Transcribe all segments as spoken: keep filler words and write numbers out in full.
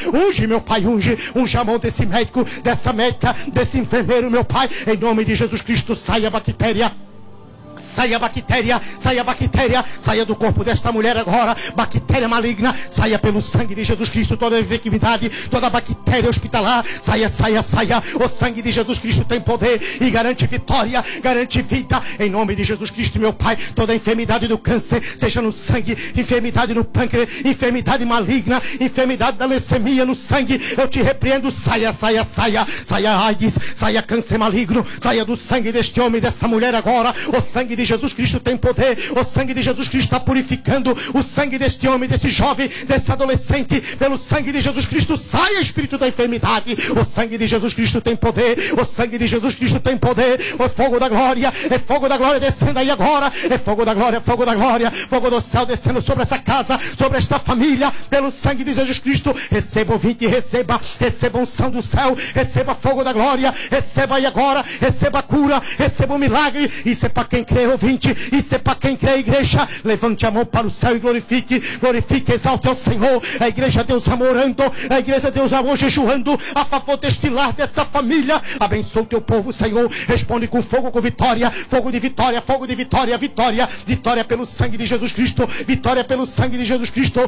unge, meu Pai, unge, unge a mão desse médico, dessa médica, desse enfermeiro, meu Pai, em nome de Jesus Cristo, saia a bactéria. Saia a bactéria, saia a bactéria, saia do corpo desta mulher agora, bactéria maligna, saia pelo sangue de Jesus Cristo, toda enfermidade, toda bactéria hospitalar, saia, saia, saia, o sangue de Jesus Cristo tem poder e garante vitória, garante vida, em nome de Jesus Cristo, meu Pai, toda enfermidade do câncer, seja no sangue, enfermidade no pâncreas, enfermidade maligna, enfermidade da leucemia no sangue, eu te repreendo, saia, saia, saia, saia AIDS, saia câncer maligno, saia do sangue deste homem, dessa mulher agora, o sangue de Jesus Cristo tem poder, o sangue de Jesus Cristo está purificando o sangue deste homem, desse jovem, desse adolescente, pelo sangue de Jesus Cristo, saia espírito da enfermidade, o sangue de Jesus Cristo tem poder, o sangue de Jesus Cristo tem poder, o fogo da glória, é fogo da glória descendo aí agora, é fogo da glória, fogo da glória, fogo do céu descendo sobre essa casa, sobre esta família, pelo sangue de Jesus Cristo, receba o vinte, receba, receba unção do céu, receba fogo da glória, receba aí agora, receba a cura, receba o milagre, isso é para quem crê, ouvinte, isso é para quem crê, igreja, levante a mão para o céu e glorifique, glorifique, exalte ao Senhor, a igreja Deus amor orando, a igreja Deus amor jejuando, a favor deste lar, dessa família, abençoa o teu povo, Senhor, responde com fogo, com vitória, fogo de vitória, fogo de vitória, vitória, vitória pelo sangue de Jesus Cristo, vitória pelo sangue de Jesus Cristo.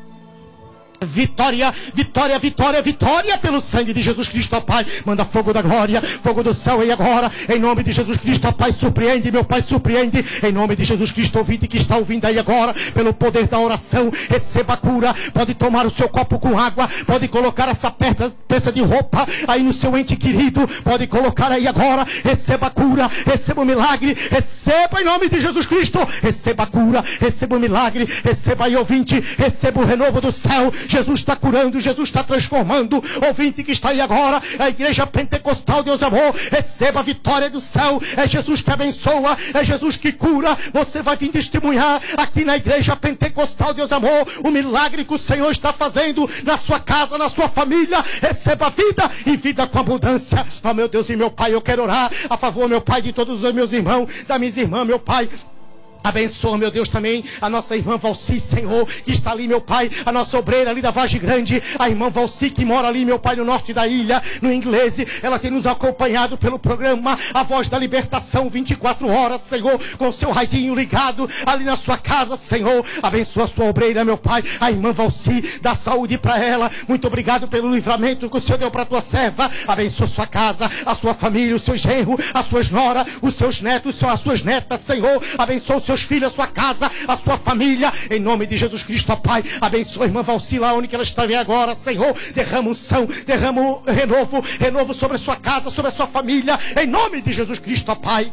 Vitória, vitória, vitória, vitória pelo sangue de Jesus Cristo, ó Pai, manda fogo da glória, fogo do céu e agora, em nome de Jesus Cristo, ó Pai, surpreende, meu Pai, surpreende, em nome de Jesus Cristo, ouvinte que está ouvindo aí agora, pelo poder da oração, receba a cura, pode tomar o seu copo com água, pode colocar essa peça, peça de roupa aí no seu ente querido, pode colocar aí agora, receba a cura, receba o milagre, receba em nome de Jesus Cristo, receba a cura, receba o milagre, receba aí ouvinte, receba o renovo do céu, Jesus está curando, Jesus está transformando, ouvinte que está aí agora, a igreja pentecostal, Deus amor, receba a vitória do céu, é Jesus que abençoa, é Jesus que cura, você vai vir testemunhar aqui na igreja pentecostal, Deus amor, o milagre que o Senhor está fazendo na sua casa, na sua família, receba vida e vida com abundância, ó meu Deus e meu Pai, eu quero orar a favor, meu Pai, de todos os meus irmãos, da minha irmã, meu Pai. Abençoa, meu Deus, também a nossa irmã Valci, Senhor, que está ali, meu Pai, a nossa obreira ali da Vargem Grande, a irmã Valci, que mora ali, meu Pai, no norte da ilha, no inglês, ela tem nos acompanhado pelo programa A Voz da Libertação, vinte e quatro horas, Senhor, com o seu radinho ligado ali na sua casa, Senhor, abençoa a sua obreira, meu Pai, a irmã Valci, dá saúde para ela, muito obrigado pelo livramento que o Senhor deu para a tua serva, abençoa a sua casa, a sua família, os seus genros, as suas noras, os seus netos, as suas netas, Senhor, abençoa os seus filhos, a sua casa, a sua família, em nome de Jesus Cristo, ó Pai, abençoa a irmã Valci lá onde ela está agora, Senhor, derrama unção, derrama renovo, renovo sobre a sua casa, sobre a sua família, em nome de Jesus Cristo, ó Pai.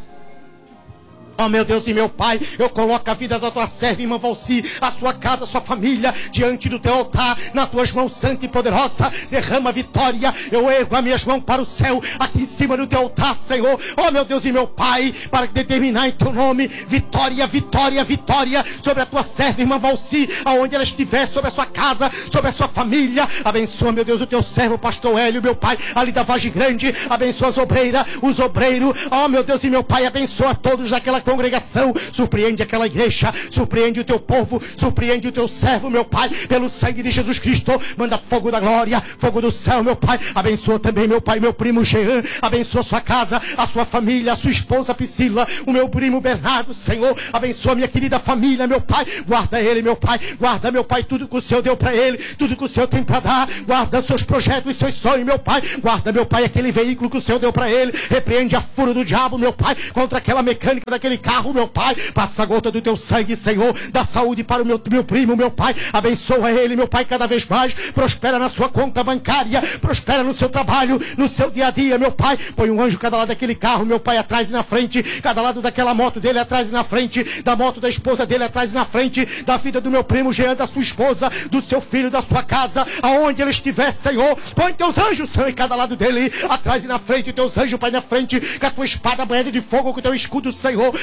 Ó meu Deus e meu Pai, eu coloco a vida da tua serva, irmã Valci, a sua casa, a sua família, diante do teu altar, nas tuas mãos santa e poderosa, derrama vitória, eu ergo as minhas mãos para o céu, aqui em cima do teu altar, Senhor, ó meu Deus e meu Pai, para determinar em teu nome, vitória, vitória, vitória, sobre a tua serva, irmã Valci, aonde ela estiver, sobre a sua casa, sobre a sua família, abençoa, meu Deus, o teu servo, pastor Hélio, meu Pai, ali da Vargem Grande, abençoa as obreiras, os obreiros, ó meu Deus e meu Pai, abençoa todos daquela congregação, surpreende aquela igreja, surpreende o teu povo, surpreende o teu servo, meu Pai, pelo sangue de Jesus Cristo, manda fogo da glória, fogo do céu, meu Pai, abençoa também, meu Pai, meu primo Jean, abençoa a sua casa, a sua família, a sua esposa Priscila, o meu primo Bernardo, Senhor, abençoa minha querida família, meu Pai, guarda ele, meu Pai, guarda, meu Pai, tudo que o Senhor deu para ele, tudo que o Senhor tem para dar, guarda seus projetos e seus sonhos, meu Pai, guarda, meu Pai, aquele veículo que o Senhor deu para ele, repreende a fúria do diabo, meu Pai, contra aquela mecânica daquele carro, meu Pai, passa a gota do teu sangue, Senhor, dá saúde para o meu, meu primo, meu Pai, abençoa ele, meu Pai, cada vez mais, prospera na sua conta bancária, prospera no seu trabalho, no seu dia a dia, meu Pai, põe um anjo cada lado daquele carro, meu Pai, atrás e na frente, cada lado daquela moto dele, atrás e na frente, da moto da esposa dele, atrás e na frente, da vida do meu primo Jean, da sua esposa, do seu filho, da sua casa, aonde ele estiver, Senhor, põe teus anjos, Senhor, em cada lado dele, atrás e na frente, teus anjos, Pai, na frente, com a tua espada banhada de fogo, com o teu escudo, Senhor,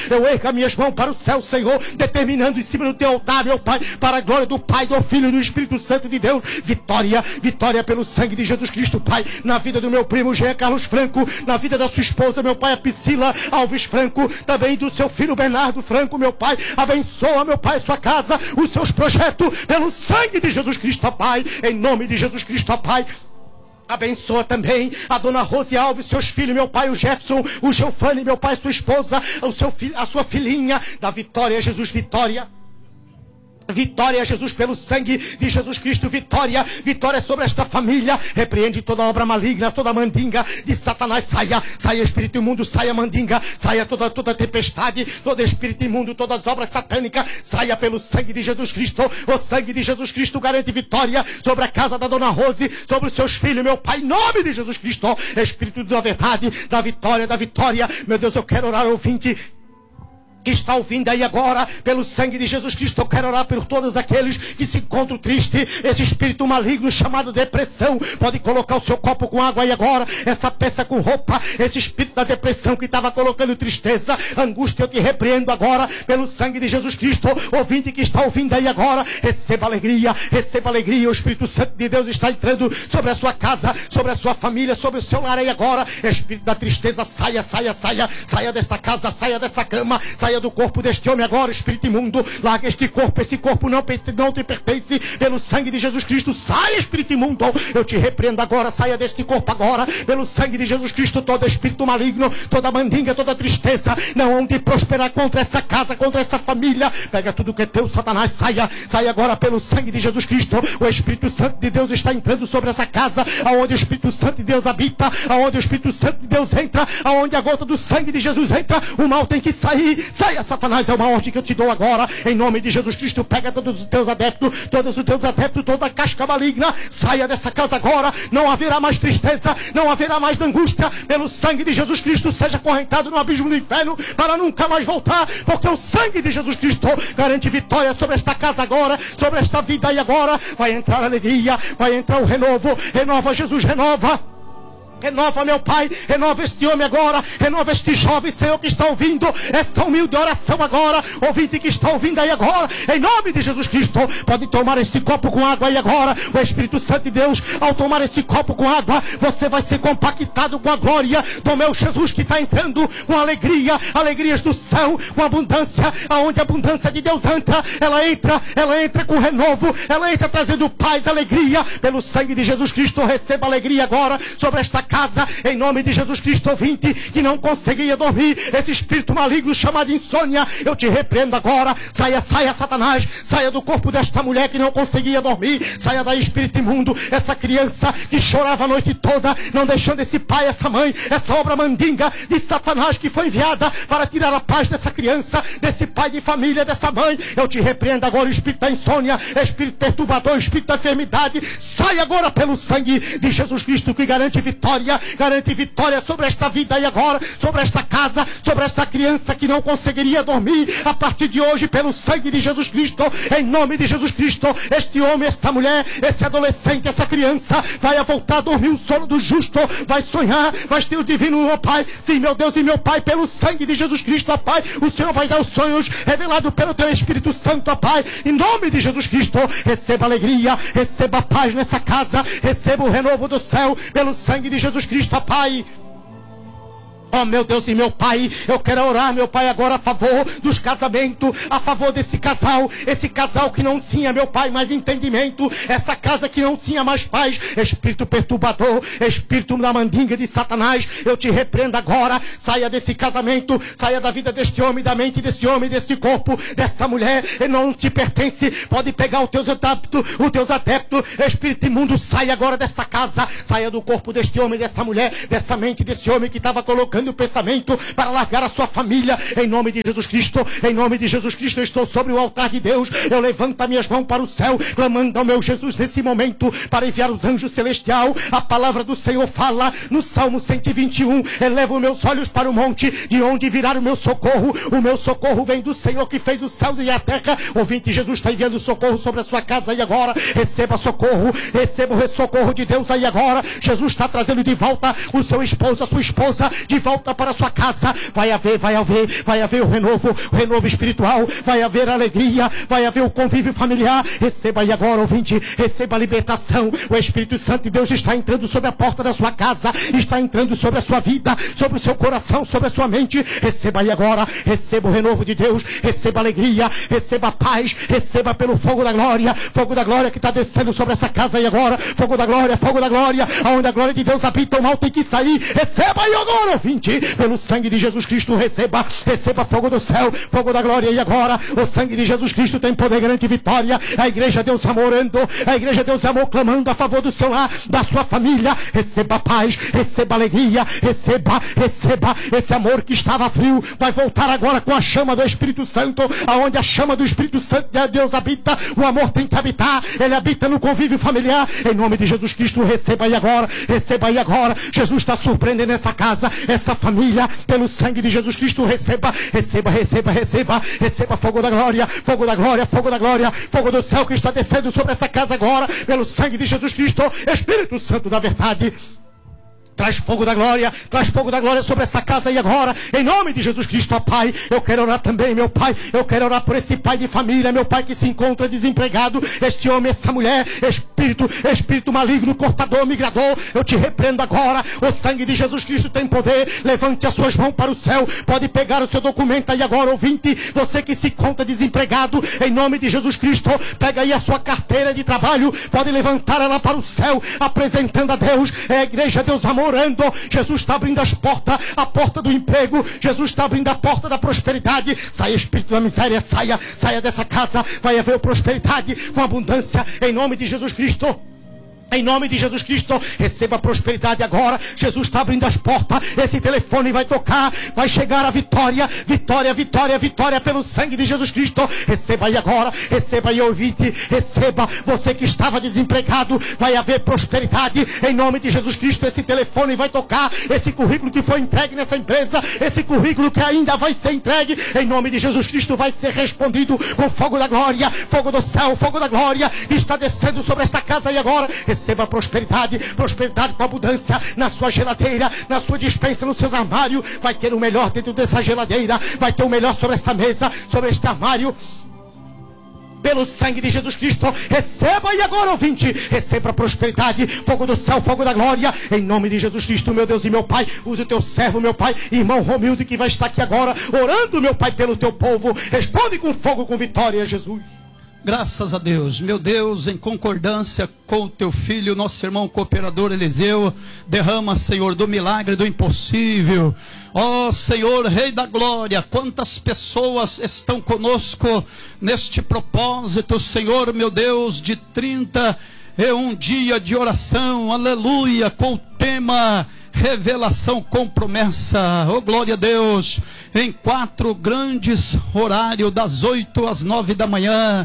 eu ergo as minhas mãos para o céu, Senhor, determinando em cima do teu altar, meu Pai, para a glória do Pai, do Filho e do Espírito Santo de Deus, vitória, vitória pelo sangue de Jesus Cristo, Pai, na vida do meu primo Jean Carlos Franco, na vida da sua esposa, meu Pai, a Priscila Alves Franco, também do seu filho Bernardo Franco, meu Pai, abençoa, meu Pai, sua casa, os seus projetos, pelo sangue de Jesus Cristo, Pai, em nome de Jesus Cristo, Pai. Abençoa também a dona Rose Alves, seus filhos, meu pai, o Jefferson, o Geofane, meu pai, sua esposa, o seu filho, a sua filhinha, da Vitória, Jesus, Vitória. Vitória, Jesus, pelo sangue de Jesus Cristo, vitória, vitória sobre esta família, repreende toda obra maligna, toda mandinga de Satanás, saia, saia espírito imundo, saia mandinga, saia toda, toda tempestade, todo espírito imundo, todas as obras satânicas, saia pelo sangue de Jesus Cristo, o sangue de Jesus Cristo garante vitória sobre a casa da dona Rose, sobre os seus filhos, meu Pai, em nome de Jesus Cristo, espírito da verdade, da vitória, da vitória, meu Deus, eu quero orar, ouvinte, que está ouvindo aí agora, pelo sangue de Jesus Cristo, eu quero orar por todos aqueles que se encontram tristes, esse espírito maligno chamado depressão, pode colocar o seu copo com água aí agora, essa peça com roupa, esse espírito da depressão que estava colocando tristeza, angústia, eu te repreendo agora, pelo sangue de Jesus Cristo, ouvinte que está ouvindo aí agora, receba alegria, receba alegria, o Espírito Santo de Deus está entrando sobre a sua casa, sobre a sua família, sobre o seu lar aí agora, espírito da tristeza, saia, saia, saia, saia desta casa, saia dessa cama, saia do corpo deste homem agora, espírito imundo, larga este corpo, esse corpo não, não te pertence, pelo sangue de Jesus Cristo, saia espírito imundo, eu te repreendo agora, saia deste corpo agora, pelo sangue de Jesus Cristo, todo espírito maligno, toda mandinga, toda tristeza, não hão de prosperar contra essa casa, contra essa família, pega tudo que é teu, Satanás, saia, saia agora pelo sangue de Jesus Cristo, o Espírito Santo de Deus está entrando sobre essa casa, aonde o Espírito Santo de Deus habita, aonde o Espírito Santo de Deus entra, aonde a gota do sangue de Jesus entra, o mal tem que sair, saia, Satanás, é uma ordem que eu te dou agora, em nome de Jesus Cristo, pega todos os teus adeptos, todos os teus adeptos, toda a casca maligna, saia dessa casa agora, não haverá mais tristeza, não haverá mais angústia, pelo sangue de Jesus Cristo, seja correntado no abismo do inferno, para nunca mais voltar, porque o sangue de Jesus Cristo garante vitória sobre esta casa agora, sobre esta vida aí agora, vai entrar a alegria, vai entrar o renovo, renova Jesus, renova. Renova, meu Pai, renova este homem agora, renova este jovem, Senhor, que está ouvindo esta humilde oração agora, ouvinte que está ouvindo aí agora, em nome de Jesus Cristo, pode tomar este copo com água aí agora, o Espírito Santo de Deus, ao tomar esse copo com água, você vai ser compactado com a glória do meu Jesus que está entrando, com alegria, alegrias do céu, com abundância, aonde a abundância de Deus entra, ela entra, ela entra com renovo, ela entra trazendo paz, alegria, pelo sangue de Jesus Cristo, receba alegria agora, sobre esta casa, em nome de Jesus Cristo, ouvinte, que não conseguia dormir, esse espírito maligno chamado insônia, eu te repreendo agora, saia, saia, Satanás, saia do corpo desta mulher que não conseguia dormir, saia daí, espírito imundo, essa criança que chorava a noite toda, não deixando esse pai, essa mãe, essa obra mandinga de Satanás que foi enviada para tirar a paz dessa criança, desse pai de família, dessa mãe, eu te repreendo agora, o espírito da insônia, espírito perturbador, espírito da enfermidade, saia agora pelo sangue de Jesus Cristo que garante vitória, garante vitória sobre esta vida e agora, sobre esta casa, sobre esta criança que não conseguiria dormir, a partir de hoje, pelo sangue de Jesus Cristo, em nome de Jesus Cristo, este homem, esta mulher, esse adolescente, essa criança, vai voltar a dormir o sono do justo, vai sonhar, vai ter o divino, ó Pai, sim, meu Deus e meu Pai, pelo sangue de Jesus Cristo, ó Pai, o Senhor vai dar os sonhos revelados pelo teu Espírito Santo, ó Pai, em nome de Jesus Cristo, receba alegria, receba paz nessa casa, receba o renovo do céu, pelo sangue de Jesus Cristo, ó Pai. Oh, meu Deus e meu Pai, eu quero orar, meu Pai, agora a favor dos casamentos, a favor desse casal, esse casal que não tinha, meu Pai, mais entendimento, essa casa que não tinha mais paz, espírito perturbador, espírito da mandinga de Satanás, eu te repreendo agora, saia desse casamento, saia da vida deste homem, da mente desse homem, deste corpo, desta mulher, ele não te pertence, pode pegar os teus adeptos, os teus adeptos, espírito imundo, saia agora desta casa, saia do corpo deste homem, dessa mulher, dessa mente desse homem que estava colocando o pensamento para largar a sua família, em nome de Jesus Cristo, em nome de Jesus Cristo, eu estou sobre o altar de Deus, eu levanto as minhas mãos para o céu, clamando ao meu Jesus nesse momento, para enviar os anjos celestiais, a palavra do Senhor fala, no Salmo cento e vinte e um, elevo meus olhos para o monte, de onde virá o meu socorro, o meu socorro vem do Senhor que fez os céus e a terra, ouvinte, Jesus está enviando socorro sobre a sua casa aí agora, receba socorro, receba o socorro de Deus aí agora, Jesus está trazendo de volta o seu esposo, a sua esposa, de volta volta para a sua casa. Vai haver, vai haver, vai haver o renovo, o renovo espiritual, vai haver alegria, vai haver o convívio familiar. Receba aí agora, ouvinte, receba a libertação. O Espírito Santo de Deus está entrando sobre a porta da sua casa, está entrando sobre a sua vida, sobre o seu coração, sobre a sua mente. Receba aí agora, receba o renovo de Deus, receba alegria, receba paz, receba pelo fogo da glória, fogo da glória que está descendo sobre essa casa aí agora, fogo da glória, fogo da glória, aonde a glória de Deus habita, o mal tem que sair. Receba aí agora, ouvinte, pelo sangue de Jesus Cristo, receba, receba fogo do céu, fogo da glória aí agora. O sangue de Jesus Cristo tem poder, grande vitória. A igreja Deus amor orando, a igreja Deus amor clamando a favor do seu lar, da sua família. Receba paz, receba alegria, receba, receba esse amor que estava frio, vai voltar agora com a chama do Espírito Santo, aonde a chama do Espírito Santo de Deus habita, o amor tem que habitar, ele habita no convívio familiar. Em nome de Jesus Cristo, receba aí agora, receba aí agora. Jesus está surpreendendo essa casa, essa família, pelo sangue de Jesus Cristo. Receba, receba, receba, receba, receba fogo da glória, fogo da glória, fogo da glória, fogo do céu que está descendo sobre essa casa agora, pelo sangue de Jesus Cristo. Espírito Santo da verdade, traz fogo da glória, traz fogo da glória sobre essa casa aí agora, em nome de Jesus Cristo. Ó Pai, eu quero orar também, meu Pai, eu quero orar por esse pai de família, meu Pai, que se encontra desempregado, este homem, essa mulher, espírito, espírito maligno, cortador, migrador, eu te repreendo agora. O sangue de Jesus Cristo tem poder. Levante as suas mãos para o céu, pode pegar o seu documento aí agora, ouvinte, você que se encontra desempregado, em nome de Jesus Cristo, pega aí a sua carteira de trabalho, pode levantar ela para o céu, apresentando a Deus. É a igreja Deus amor orando. Jesus está abrindo as portas, a porta do emprego, Jesus está abrindo a porta da prosperidade. Saia espírito da miséria, saia, saia dessa casa, vai haver prosperidade com abundância, em nome de Jesus Cristo. Em nome de Jesus Cristo, receba prosperidade agora. Jesus está abrindo as portas, esse telefone vai tocar, vai chegar a vitória, vitória, vitória, vitória pelo sangue de Jesus Cristo. Receba aí agora, receba aí, ouvinte, receba. Você que estava desempregado, vai haver prosperidade, em nome de Jesus Cristo. Esse telefone vai tocar, esse currículo que foi entregue nessa empresa, esse currículo que ainda vai ser entregue, em nome de Jesus Cristo, vai ser respondido com fogo da glória, fogo do céu, fogo da glória, que está descendo sobre esta casa aí agora. Receba prosperidade, prosperidade com abundância na sua geladeira, na sua despensa, nos seus armários. Vai ter o melhor dentro dessa geladeira, vai ter o melhor sobre esta mesa, sobre este armário, pelo sangue de Jesus Cristo. Receba aí agora, ouvinte, receba a prosperidade, fogo do céu, fogo da glória, em nome de Jesus Cristo, meu Deus e meu Pai. Use o teu servo, meu Pai, irmão Romildo, que vai estar aqui agora, orando, meu Pai, pelo teu povo. Responde com fogo, com vitória, Jesus. Graças a Deus, meu Deus, em concordância com o teu filho, nosso irmão cooperador Eliseu, derrama, Senhor, do milagre, do impossível. Ó Senhor, Rei da Glória, quantas pessoas estão conosco neste propósito, Senhor, meu Deus, de trinta e um dia de oração, aleluia, com o tema revelação com promessa. Oh glória a Deus, em quatro grandes horários, das oito às nove da manhã,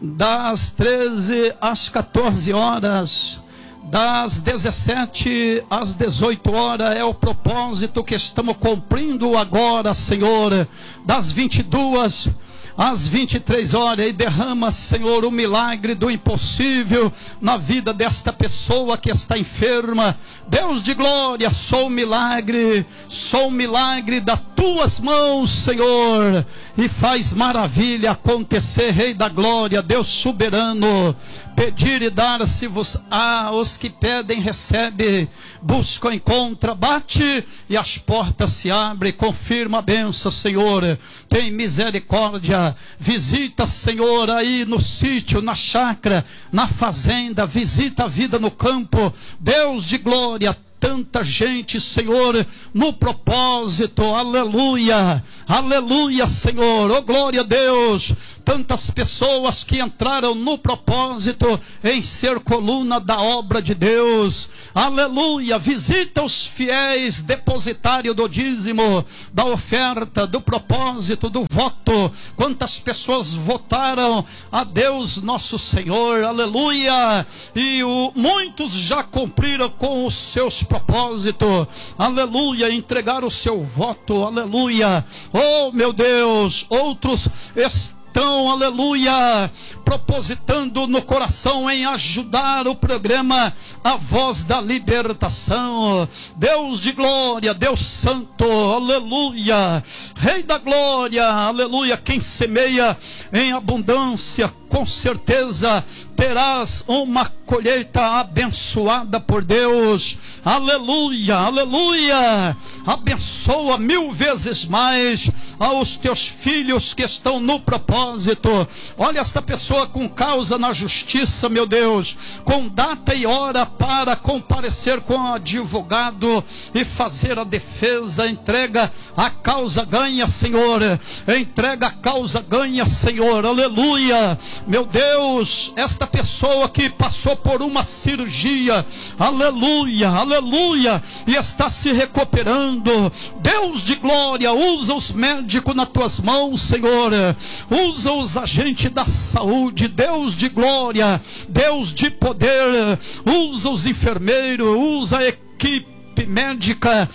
das treze às quatorze horas, das dezessete às dezoito horas, é o propósito que estamos cumprindo agora, Senhor, das vinte e duas às vinte e três horas, e derrama, Senhor, o milagre do impossível na vida desta pessoa que está enferma. Deus de glória, sou um milagre, sou um milagre das tuas mãos, Senhor, e faz maravilha acontecer, Rei da Glória, Deus soberano. Pedir e dar-se vos a os que pedem, recebe, buscam, encontra, bate e as portas se abrem. Confirma a bênção, Senhor, tem misericórdia, visita, Senhor, aí no sítio, na chácara, na fazenda, visita a vida no campo. Deus de glória, tanta gente, Senhor, no propósito, aleluia, aleluia, Senhor, oh glória a Deus, tantas pessoas que entraram no propósito em ser coluna da obra de Deus, aleluia. Visita os fiéis, depositário do dízimo, da oferta, do propósito, do voto. Quantas pessoas votaram a Deus nosso Senhor, aleluia, e o, muitos já cumpriram com os seus propósito, aleluia, entregar o seu voto, aleluia. Oh meu Deus, outros estão estão, aleluia, propositando no coração em ajudar o programa A Voz da Libertação. Deus de glória, Deus santo, aleluia, Rei da glória, aleluia. Quem semeia em abundância, com certeza terás uma colheita abençoada por Deus. Aleluia, aleluia. Abençoa mil vezes mais aos teus filhos que estão no propósito. Olha esta pessoa com causa na justiça, meu Deus, com data e hora para comparecer com o advogado e fazer a defesa. Entrega a causa, ganha, Senhor. Entrega a causa, ganha, Senhor. Aleluia. Meu Deus, esta pessoa que passou por uma cirurgia, aleluia, aleluia, e está se recuperando. Deus de glória, usa os médicos nas tuas mãos, Senhor. Usa os agentes da saúde, Deus de glória, Deus de poder. Usa os enfermeiros, usa a equipe médica,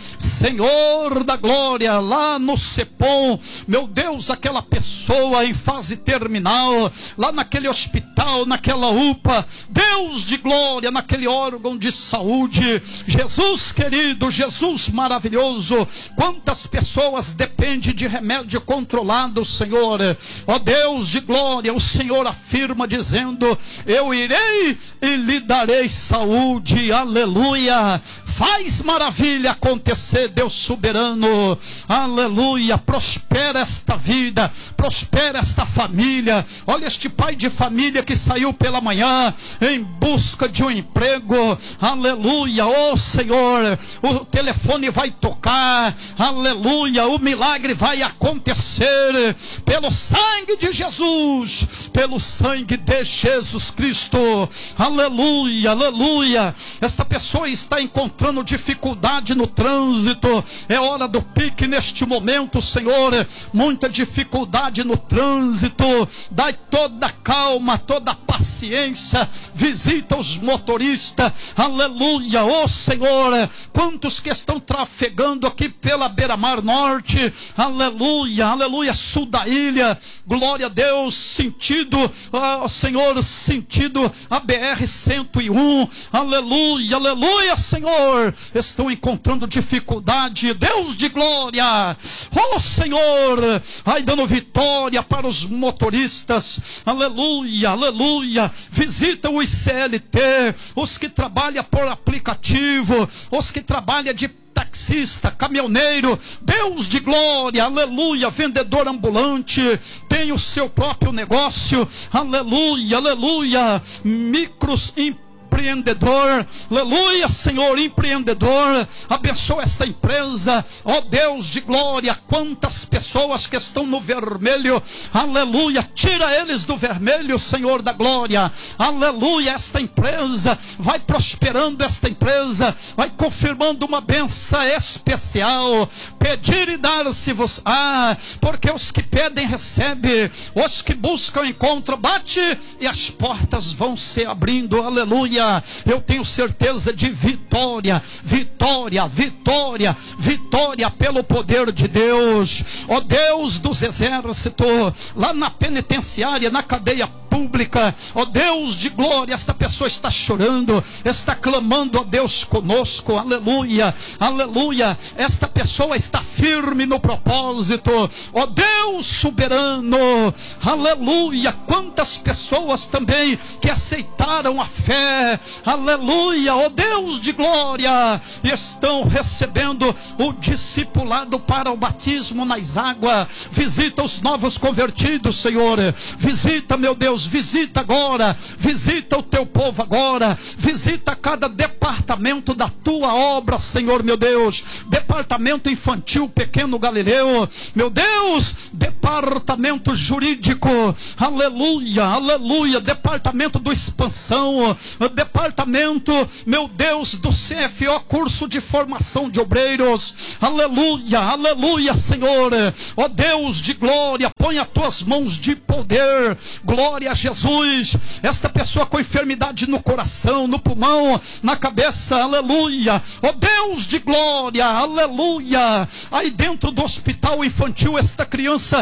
Senhor da glória, lá no CEPOM, meu Deus, aquela pessoa em fase terminal, lá naquele hospital, naquela U P A, Deus de glória, naquele órgão de saúde, Jesus querido, Jesus maravilhoso, quantas pessoas dependem de remédio controlado, Senhor, ó Deus de glória, o Senhor afirma dizendo, eu irei e lhe darei saúde, aleluia. Faz maravilha acontecer, Deus soberano, aleluia. Prospera esta vida, prospera esta família. Olha este pai de família que saiu pela manhã em busca de um emprego, aleluia. Oh Senhor, o telefone vai tocar, aleluia. O milagre vai acontecer pelo sangue de Jesus, pelo sangue de Jesus Cristo, aleluia, aleluia. Esta pessoa está encontrando dificuldade no trânsito, é hora do pique neste momento, Senhor, muita dificuldade no trânsito, dai toda calma, toda paciência, visita os motoristas, aleluia, ó Senhor, quantos que estão trafegando aqui pela beira-mar norte, aleluia, aleluia, sul da ilha, glória a Deus, sentido, ó Senhor, sentido a B R cento e um, aleluia, aleluia, Senhor, estão encontrando dificuldade, Deus de glória, oh Senhor, ai dando vitória para os motoristas, aleluia, aleluia, visita os C L T, os que trabalham por aplicativo, os que trabalham de taxista, caminhoneiro, Deus de glória, aleluia, vendedor ambulante, tem o seu próprio negócio, aleluia, aleluia, micros empreendedores, empreendedor, aleluia, Senhor, empreendedor, abençoa esta empresa, ó Deus de glória, quantas pessoas que estão no vermelho, aleluia, tira eles do vermelho, Senhor da glória, aleluia, esta empresa vai prosperando, esta empresa vai confirmando uma benção especial, pedir e dar-se-vos, ah, porque os que pedem recebem, os que buscam encontram, bate e as portas vão se abrindo, aleluia. Eu tenho certeza de vitória, vitória, vitória, vitória pelo poder de Deus, ó Deus dos exércitos, lá na penitenciária, na cadeia pública, ó Deus de glória, esta pessoa está chorando, está clamando a Deus conosco, aleluia, aleluia, esta pessoa está firme no propósito, ó Deus soberano, aleluia, quantas pessoas também que aceitaram a fé, aleluia, ó Deus de glória, estão recebendo o discipulado para o batismo nas águas, visita os novos convertidos, Senhor, visita, meu Deus, visita agora, visita o teu povo agora, visita cada departamento da tua obra, Senhor, meu Deus, departamento infantil, pequeno Galileu, meu Deus, departamento jurídico, aleluia, aleluia, departamento do expansão, departamento, meu Deus, do C F O, curso de formação de obreiros, aleluia, aleluia, Senhor, ó Deus de glória, põe as tuas mãos de poder, glória a Jesus, esta pessoa com enfermidade no coração, no pulmão, na cabeça, aleluia, ó Deus de glória, aleluia, aí dentro do hospital infantil, esta criança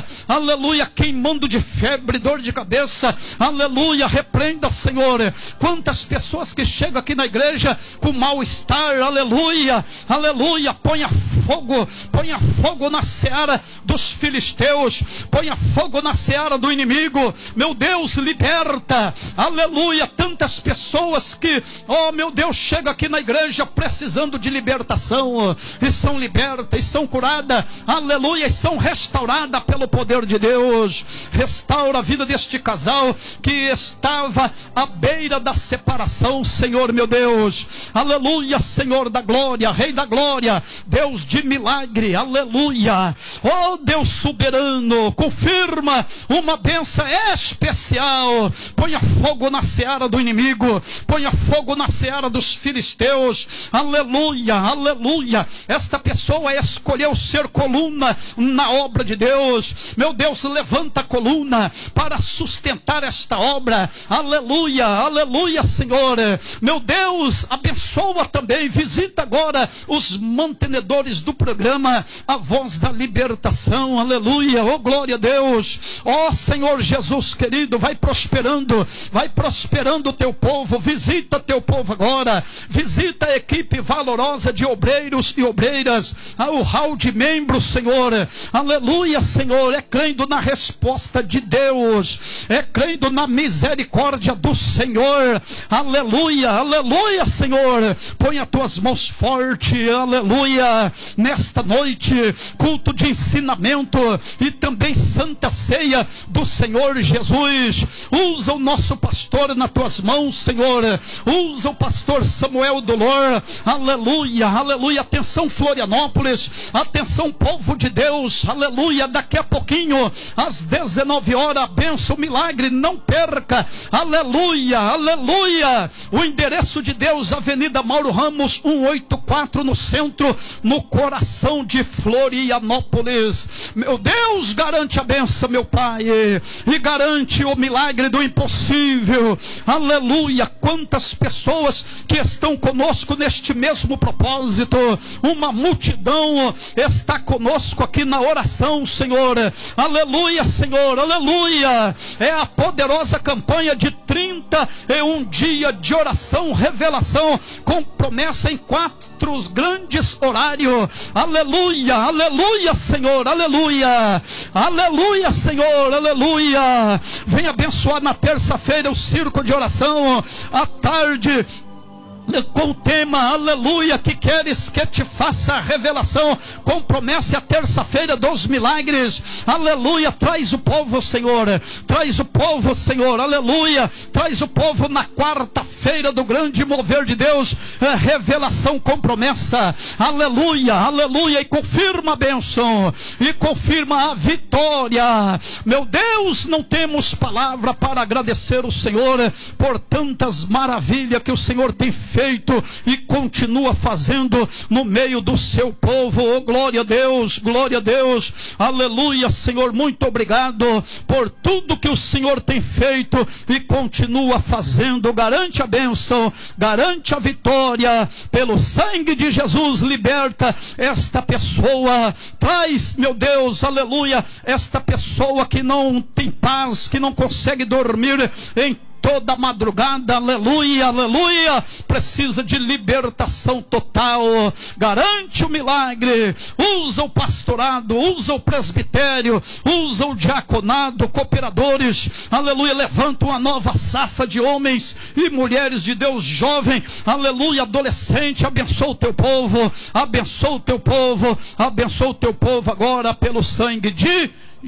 aleluia, queimando de febre, dor de cabeça, aleluia, repreenda, Senhor. Quantas pessoas que chegam aqui na igreja com mal-estar, aleluia, aleluia, ponha fogo, ponha fogo na seara dos filisteus, ponha fogo na seara do inimigo, meu Deus, liberta, aleluia, tantas pessoas que, oh meu Deus, chega aqui na igreja precisando de libertação, e são libertas, e são curadas, aleluia, e são restauradas pelo poder de Deus. Restaura a vida deste casal que estava à beira da separação, Senhor meu Deus, aleluia, Senhor da glória, Rei da glória, Deus de milagre, aleluia, oh Deus soberano, confirma uma bênção especial, ponha fogo na seara do inimigo, ponha fogo na seara dos filisteus, aleluia, aleluia. Esta pessoa escolheu ser coluna na obra de Deus, meu Deus, levanta a coluna para sustentar esta obra, aleluia, aleluia, Senhor, meu Deus, abençoa também, visita agora os mantenedores do programa A Voz da Libertação, aleluia, oh glória a Deus, ó Senhor Jesus querido, vai prosperando, vai prosperando o teu povo, visita teu povo agora, visita a equipe valorosa de obreiros e obreiras, o hall de membros, Senhor, aleluia, Senhor, é crendo na resposta de Deus, é crendo na misericórdia do Senhor, aleluia, aleluia, Senhor, põe as tuas mãos fortes, aleluia, nesta noite, culto de ensinamento e também santa ceia do Senhor Jesus, usa o nosso pastor nas tuas mãos, Senhor, usa o pastor Samuel Dolor, aleluia, aleluia, atenção Florianópolis, atenção povo de Deus, aleluia, daqui a pouquinho, às dezenove horas, benção, milagre, não perca, aleluia, aleluia, o endereço de Deus, Avenida Mauro Ramos, cento e oitenta e quatro, no centro, no coração de Florianópolis, meu Deus, garante a benção, meu Pai, e garante o milagre do impossível, aleluia, quantas pessoas que estão conosco neste mesmo propósito, uma multidão está conosco aqui na oração, Senhor, aleluia, Senhor, aleluia, é a poderosa campanha de trinta e um dias de oração, revelação, com promessa em quatro grandes horários, aleluia, aleluia, Senhor, aleluia, aleluia, Senhor, aleluia, vem abençoar na terça-feira o círculo de oração, à tarde, com o tema, aleluia, que queres que te faça a revelação, com promessa a terça-feira dos milagres, aleluia, traz o povo, Senhor, traz o povo, Senhor, aleluia, traz o povo na quarta-feira do grande mover de Deus, é, revelação com promessa, aleluia, aleluia, e confirma a bênção, e confirma a vitória, meu Deus, não temos palavra para agradecer o Senhor, por tantas maravilhas que o Senhor tem feito, feito e continua fazendo no meio do seu povo, oh glória a Deus, glória a Deus, aleluia, Senhor, muito obrigado por tudo que o Senhor tem feito e continua fazendo, garante a bênção, garante a vitória, pelo sangue de Jesus, liberta esta pessoa, traz, meu Deus, aleluia, esta pessoa que não tem paz, que não consegue dormir em toda madrugada, aleluia, aleluia, precisa de libertação total, garante o milagre, usa o pastorado, usa o presbitério, usa o diaconado, cooperadores, aleluia, levanta uma nova safra de homens e mulheres de Deus jovem, aleluia, adolescente, abençoa o teu povo, abençoa o teu povo, abençoa o teu povo agora pelo sangue de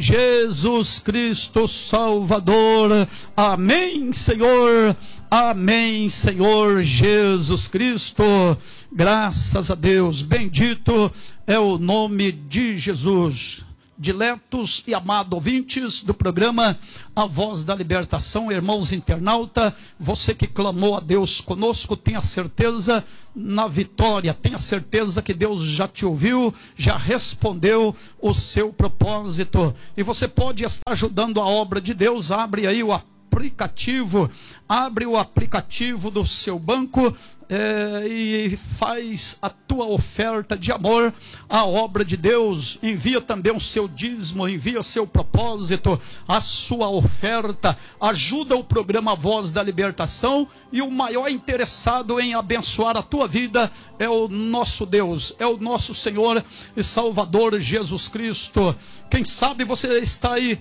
Jesus Cristo Salvador, amém, Senhor, amém, Senhor Jesus Cristo, graças a Deus, bendito é o nome de Jesus. Diletos e amados ouvintes do programa A Voz da Libertação, irmãos internauta, você que clamou a Deus conosco, tenha certeza na vitória, tenha certeza que Deus já te ouviu, já respondeu o seu propósito, e você pode estar ajudando a obra de Deus. Abre aí o aplicativo, abre o aplicativo do seu banco, É, e faz a tua oferta de amor à obra de Deus. Envia também o seu dízimo, envia o seu propósito, a sua oferta. Ajuda o programa Voz da Libertação, e o maior interessado em abençoar a tua vida é o nosso Deus, é o nosso Senhor e Salvador Jesus Cristo. Quem sabe você está aí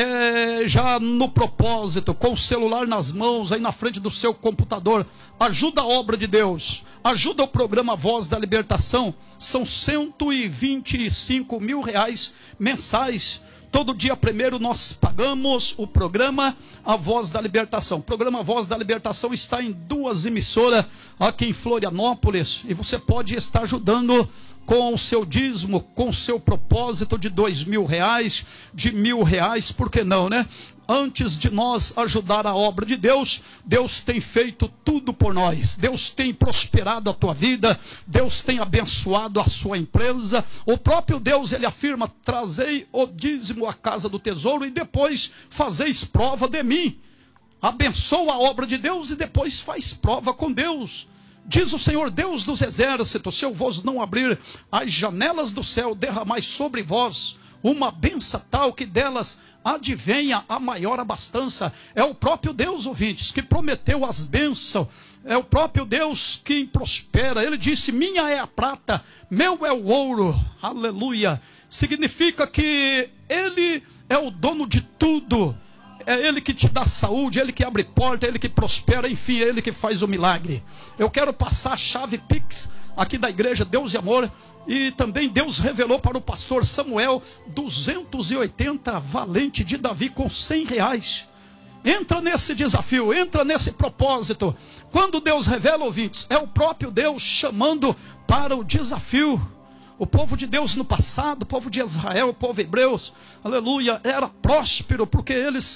É, já no propósito, com o celular nas mãos, aí na frente do seu computador. Ajuda a obra de Deus, ajuda o programa Voz da Libertação. São cento e vinte e cinco mil reais mensais. Todo dia primeiro nós pagamos o programa A Voz da Libertação. O programa Voz da Libertação está em duas emissoras aqui em Florianópolis, e você pode estar ajudando com o seu dízimo, com o seu propósito de dois mil reais, de mil reais, por que não, né? Antes de nós ajudar a obra de Deus, Deus tem feito tudo por nós. Deus tem prosperado a tua vida, Deus tem abençoado a sua empresa. O próprio Deus, ele afirma: trazei o dízimo à casa do tesouro e depois fazeis prova de mim. Abençoa a obra de Deus e depois faz prova com Deus. Diz o Senhor Deus dos exércitos: se eu vos não abrir as janelas do céu, derramai sobre vós uma benção tal que delas advenha a maior abastança. É o próprio Deus, ouvintes, que prometeu as bênçãos. É o próprio Deus quem prospera. Ele disse: minha é a prata, meu é o ouro. Aleluia. Significa que Ele é o dono de tudo. É Ele que te dá saúde, Ele que abre porta, Ele que prospera, enfim, é Ele que faz o milagre. Eu quero passar a chave Pix aqui da igreja Deus e Amor. E também Deus revelou para o pastor Samuel duzentos e oitenta valente de Davi com cem reais. Entra nesse desafio, entra nesse propósito. Quando Deus revela, ouvintes, é o próprio Deus chamando para o desafio. O povo de Deus no passado, o povo de Israel, o povo hebreus, aleluia, era próspero, porque eles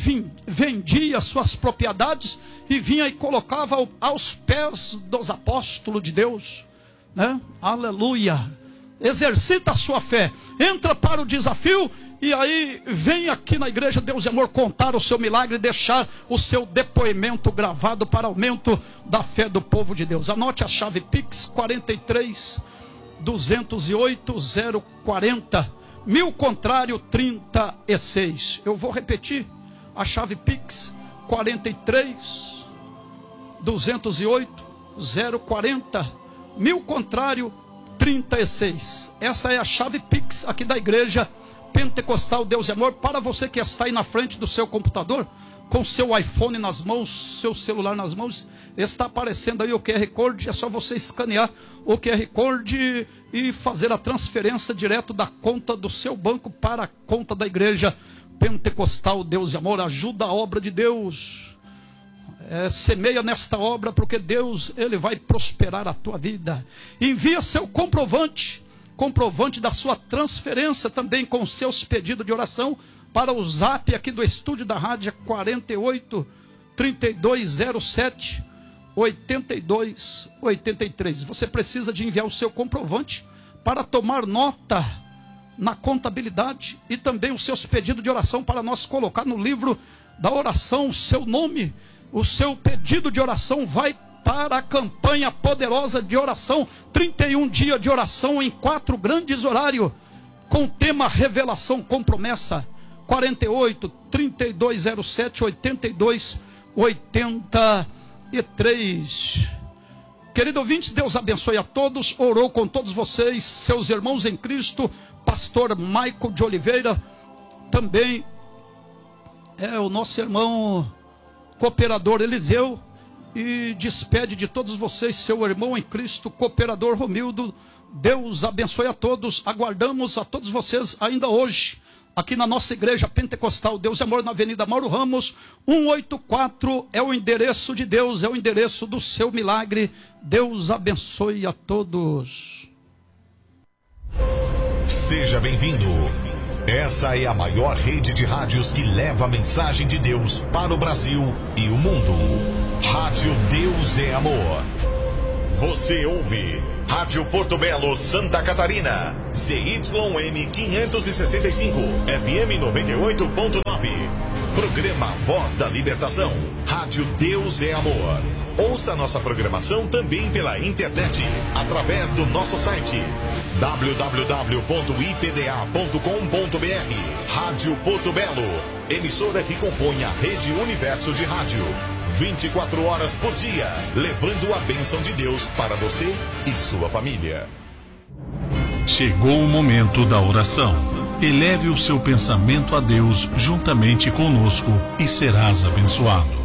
vendiam suas propriedades e vinha e colocava aos pés dos apóstolos de Deus, né? Aleluia. Exercita a sua fé, entra para o desafio, e aí vem aqui na igreja Deus e Amor contar o seu milagre e deixar o seu depoimento gravado para aumento da fé do povo de Deus. Anote a chave Pix: quarenta e três, duzentos e oito, zero quarenta, mil contrário trinta e seis. Eu vou repetir a chave Pix: quarenta e três, duzentos e oito, zero quarenta, mil contrário trinta e seis. Essa é a chave Pix aqui da igreja Pentecostal Deus e Amor. Para você que está aí na frente do seu computador, com seu iPhone nas mãos, seu celular nas mãos, está aparecendo aí o Q R Code. É só você escanear o Q R Code e fazer a transferência direto da conta do seu banco para a conta da igreja Pentecostal Deus e Amor. Ajuda a obra de Deus. É, semeia nesta obra, porque Deus, Ele vai prosperar a tua vida. Envia seu comprovante, comprovante da sua transferência, também com seus pedidos de oração, para o zap aqui do estúdio da rádio, quarenta e oito, trinta e dois zero sete, oitenta e dois oitenta e três. Você precisa de enviar o seu comprovante para tomar nota na contabilidade, e também os seus pedidos de oração para nós colocar no livro da oração o seu nome. O seu pedido de oração vai para a campanha poderosa de oração, trinta e um dias de oração em quatro grandes horários, com o tema Revelação com Promessa. Quarenta e oito, trinta e dois zero sete, oitenta e dois oitenta e três. Querido ouvinte, Deus abençoe a todos. Orou com todos vocês, seus irmãos em Cristo, pastor Maico de Oliveira, também é o nosso irmão cooperador Eliseu, e despede de todos vocês seu irmão em Cristo, cooperador Romildo. Deus abençoe a todos. Aguardamos a todos vocês ainda hoje aqui na nossa igreja Pentecostal Deus e Amor, na Avenida Mauro Ramos, cento e oitenta e quatro. É o endereço de Deus, é o endereço do seu milagre. Deus abençoe a todos. Seja bem-vindo. Essa é a maior rede de rádios que leva a mensagem de Deus para o Brasil e o mundo. Rádio Deus é Amor. Você ouve Rádio Porto Belo, Santa Catarina, C Y M quinhentos e sessenta e cinco, F M noventa e oito ponto nove. Programa Voz da Libertação. Rádio Deus é Amor. Ouça nossa programação também pela internet, através do nosso site w w w ponto i p d a ponto com ponto b r. Rádio Porto Belo, emissora que compõe a Rede Universo de Rádio. vinte e quatro horas por dia, levando a bênção de Deus para você e sua família. Chegou o momento da oração. Eleve o seu pensamento a Deus juntamente conosco e serás abençoado.